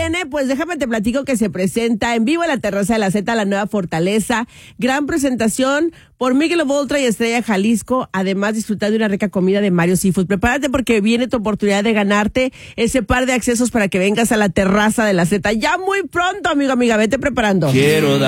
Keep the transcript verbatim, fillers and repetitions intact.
viene? Pues déjame te platico que se presenta en vivo en la terraza de la Z, la nueva Fortaleza. Gran presentación por Miguel Voltra y Estrella Jalisco. Además, disfrutar de una rica comida de Mario Seafood. Prepárate porque viene tu oportunidad de ganarte ese par de accesos para que vengas a la terraza de la Z. Ya muy pronto, amigo, amiga, vete preparando. Quiero dar